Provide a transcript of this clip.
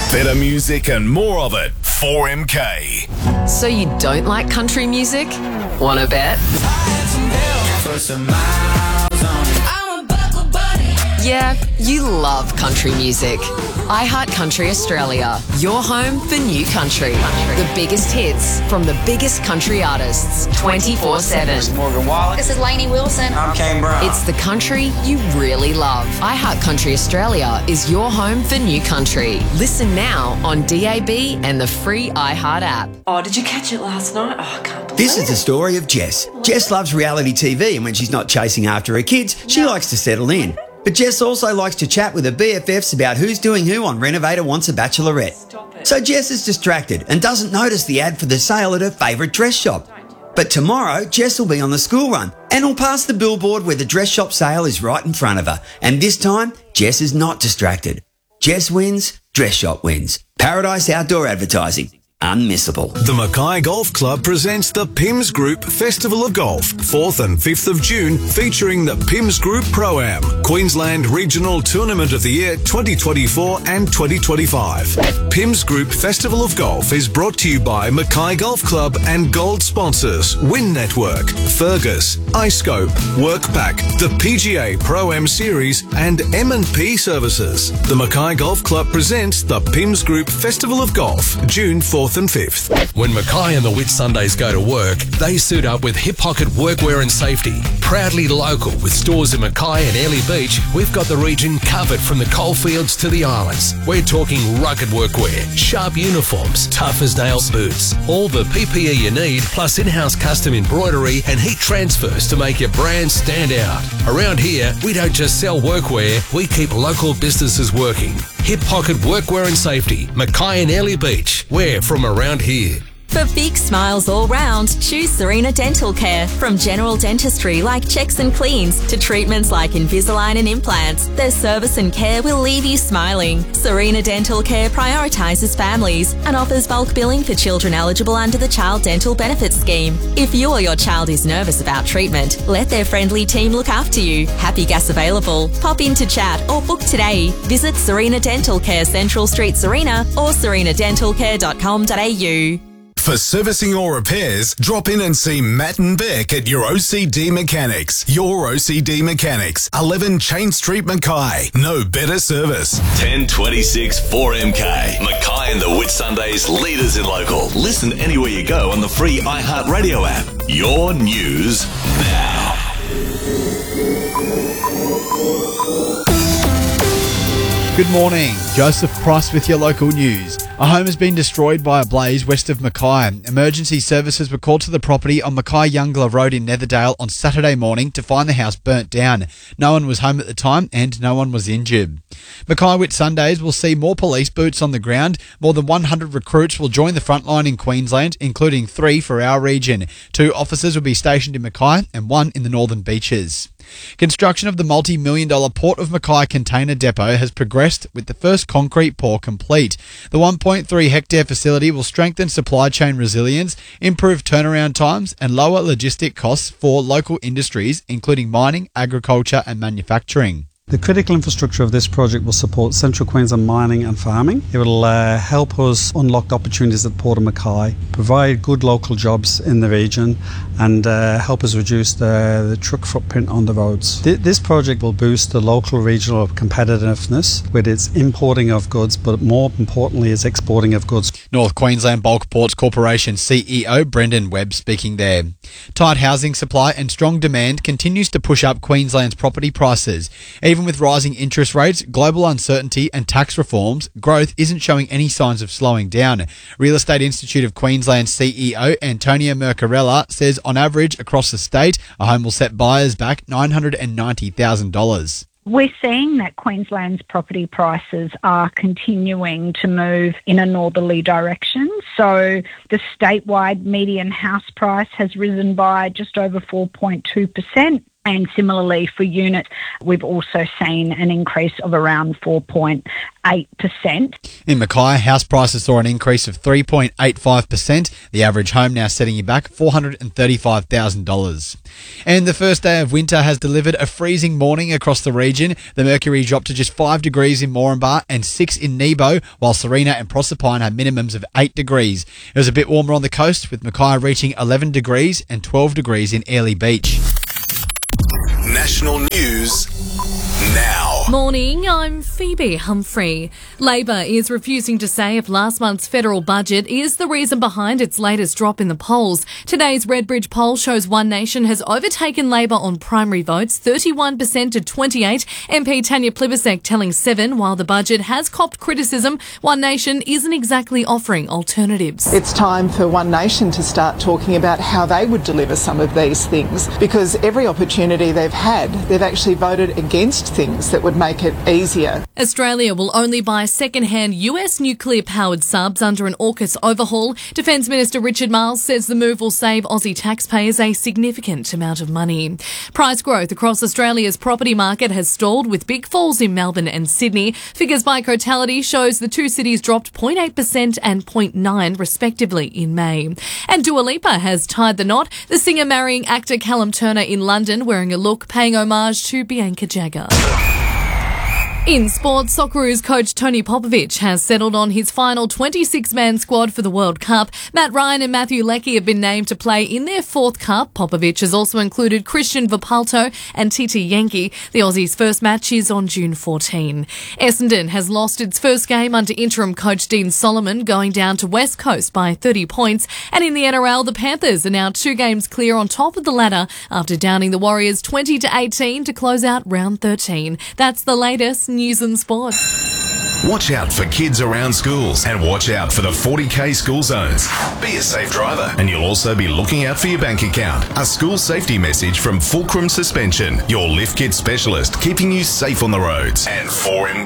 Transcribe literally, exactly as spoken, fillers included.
Better music and more of it. four M K. So you don't like country music? Wanna bet? Yeah, you love country music. iHeartCountry Australia, your home for new country. The biggest hits from the biggest country artists, twenty-four seven. This is Morgan Wallen. This is Lainey Wilson. I'm Kane Brown. It's the country you really love. iHeartCountry Australia is your home for new country. Listen now on D A B and the free iHeart app. Oh, did you catch it last night? Oh, I can't believe This it. is the story of Jess. Jess loves reality T V, and when she's not chasing after her kids, she likes to settle in. But Jess also likes to chat with her B F Fs about who's doing who on Renovator Wants a Bachelorette. So Jess is distracted and doesn't notice the ad for the sale at her favourite dress shop. But tomorrow, Jess will be on the school run and will pass the billboard where the dress shop sale is right in front of her. And this time, Jess is not distracted. Jess wins, dress shop wins. Paradise Outdoor Advertising. Unmissable. The Mackay Golf Club presents the P I M S Group Festival of Golf, fourth and fifth of June, featuring the P I M S Group Pro-Am, Queensland Regional Tournament of the Year twenty twenty-four and twenty twenty-five. P I M S Group Festival of Golf is brought to you by Mackay Golf Club and gold sponsors Win Network, Fergus, iScope, Workpack, the P G A Pro-Am Series and M and P Services. The Mackay Golf Club presents the P I M S Group Festival of Golf, June fourth and fifth. When Mackay and the Whitsundays go to work, they suit up with hip pocket workwear and safety. Proudly local with stores in Mackay and Airlie Beach, we've got the region covered from the coalfields to the islands. We're talking rugged workwear, sharp uniforms, tough as nails boots, all the P P E you need, plus in-house custom embroidery and heat transfers to make your brand stand out. Around here, we don't just sell workwear, we keep local businesses working. Hip pocket workwear and safety, Mackay and Airlie Beach. We're from around here. For big smiles all round, choose Serena Dental Care. From general dentistry like checks and cleans to treatments like Invisalign and implants, their service and care will leave you smiling. Serena Dental Care prioritises families and offers bulk billing for children eligible under the Child Dental Benefits Scheme. If you or your child is nervous about treatment, let their friendly team look after you. Happy gas available. Pop in to chat or book today. Visit Serena Dental Care, Central Street, Serena, or serena dental care dot com dot a u. For servicing or repairs, drop in and see Matt and Beck at your O C D Mechanics. Your O C D Mechanics, eleven Chain Street, Mackay. No better service. ten twenty-six four M K. Mackay and the Whitsundays, leaders in local. Listen anywhere you go on the free iHeartRadio app. Your news now. Good morning. Joseph Price with your local news. A home has been destroyed by a blaze west of Mackay. Emergency services were called to the property on Mackay-Youngler Road in Netherdale on Saturday morning to find the house burnt down. No one was home at the time and no one was injured. Mackay Whitsundays will see more police boots on the ground. More than one hundred recruits will join the front line in Queensland, including three for our region. Two officers will be stationed in Mackay and one in the Northern Beaches. Construction of the multi-million dollar Port of Mackay container depot has progressed with the first concrete pour complete. The one point three hectare facility will strengthen supply chain resilience, improve turnaround times and lower logistic costs for local industries including mining, agriculture and manufacturing. The critical infrastructure of this project will support Central Queensland mining and farming. It will uh, help us unlock opportunities at Port of Mackay, provide good local jobs in the region and uh, help us reduce the, the truck footprint on the roads. Th- this project will boost the local regional competitiveness with its importing of goods, but more importantly its exporting of goods. North Queensland Bulk Ports Corporation C E O Brendan Webb speaking there. Tight housing supply and strong demand continues to push up Queensland's property prices. Even with rising interest rates, global uncertainty and tax reforms, growth isn't showing any signs of slowing down. Real Estate Institute of Queensland C E O Antonio Mercarella says on average across the state, a home will set buyers back nine hundred ninety thousand dollars. We're seeing that Queensland's property prices are continuing to move in a northerly direction. So the statewide median house price has risen by just over four point two percent. And similarly for units, we've also seen an increase of around four point eight percent. In Mackay, house prices saw an increase of three point eight five percent, the average home now setting you back four hundred thirty-five thousand dollars. And the first day of winter has delivered a freezing morning across the region. The mercury dropped to just five degrees in Moranbah and six in Nebo, while Serena and Proserpine had minimums of eight degrees. It was a bit warmer on the coast, with Mackay reaching eleven degrees and twelve degrees in Airlie Beach. National news now. Morning, I'm Phoebe Humphrey. Labor is refusing to say if last month's federal budget is the reason behind its latest drop in the polls. Today's Redbridge poll shows One Nation has overtaken Labor on primary votes, thirty-one percent to twenty-eight. M P Tanya Plibersek telling Seven, while the budget has copped criticism, One Nation isn't exactly offering alternatives. It's time for One Nation to start talking about how they would deliver some of these things, because every opportunity they've had, they've actually voted against things that would make it easier. Australia will only buy second-hand U S nuclear-powered subs under an AUKUS overhaul. Defence Minister Richard Marles says the move will save Aussie taxpayers a significant amount of money. Price growth across Australia's property market has stalled, with big falls in Melbourne and Sydney. Figures by Cotality shows the two cities dropped zero point eight percent and zero point nine percent respectively in May. And Dua Lipa has tied the knot, the singer marrying actor Callum Turner in London, wearing a look paying homage to Bianca Jagger. In sports, Socceroos coach Tony Popovic has settled on his final twenty-six man squad for the World Cup. Matt Ryan and Matthew Leckie have been named to play in their fourth cup. Popovic has also included Christian Vipalto and Titi Yankee. The Aussies' first match is on June fourteenth. Essendon has lost its first game under interim coach Dean Solomon, going down to West Coast by thirty points. And in the N R L, the Panthers are now two games clear on top of the ladder after downing the Warriors twenty to eighteen to close out round thirteen. That's the latest news and sport. Watch out for kids around schools and watch out for the forty K school zones. Be a safe driver, and you'll also be looking out for your bank account. A school safety message from Fulcrum Suspension, your lift kit specialist, keeping you safe on the roads. And four M